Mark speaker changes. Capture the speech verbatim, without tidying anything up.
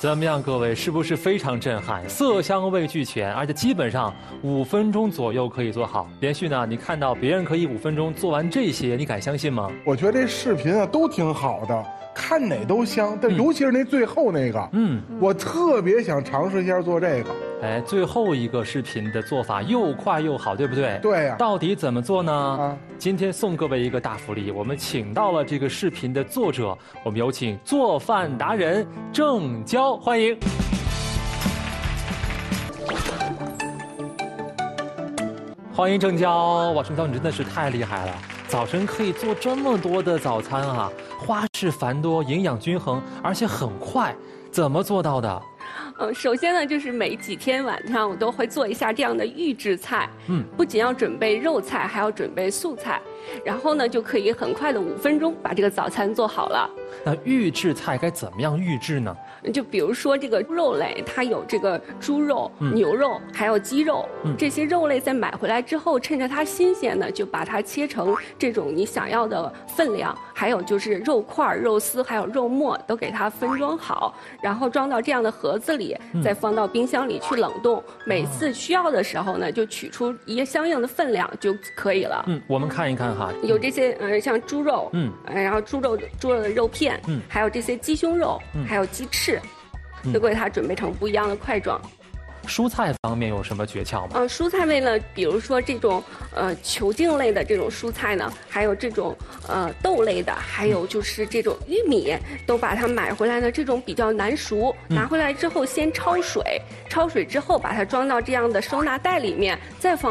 Speaker 1: 怎么样，各位是不是非常震撼？色香味俱全，而且基本上五分钟左右可以做好。连续呢，你看到别人可以五分钟做完这些，你敢相信吗？
Speaker 2: 我觉得这视频啊都挺好的，看哪都香，但尤其是那最后那个，嗯，我特别想尝试一下做这个。
Speaker 1: 哎，最后一个视频的做法又快又好，对不对？
Speaker 2: 对呀。
Speaker 1: 到底怎么做呢？
Speaker 2: 啊，
Speaker 1: 今天送各位一个大福利，我们请到了这个视频的作者，我们有请做饭达人郑娇，欢迎。欢迎郑娇，哇，郑娇你真的是太厉害了，早晨可以做这么多的早餐啊，花式繁多，营养均衡，而且很快，怎么做到的？
Speaker 3: 呃，首先呢，就是每几天晚上我都会做一下这样的预制菜，嗯，不仅要准备肉菜，还要准备素菜，然后呢，就可以很快的五分钟把这个早餐做好了。
Speaker 1: 那预制菜该怎么样预制呢？
Speaker 3: 就比如说这个肉类，它有这个猪肉、嗯、牛肉，还有鸡肉，嗯、这些肉类在买回来之后，趁着它新鲜呢，就把它切成这种你想要的分量，还有就是肉块、肉丝，还有肉末，都给它分装好，然后装到这样的盒子里，嗯、再放到冰箱里去冷冻。每次需要的时候呢，就取出一个相应的分量就可以了。
Speaker 1: 嗯，我们看一看哈，
Speaker 3: 有这些呃像猪肉，嗯，然后猪肉猪肉的肉片，嗯，还有这些鸡胸肉，嗯、还有鸡翅。都给它准备成不一样的块状。
Speaker 1: 蔬菜方面有什么诀窍吗？
Speaker 3: 呃，蔬菜类呢，比如说这种呃球茎类的这种蔬菜呢，还有这种呃豆类的，还有就是这种玉米，都把它买回来呢，这种比较难熟，拿回来之后先焯水，焯水之后把它装到这样的收纳袋里面，再放。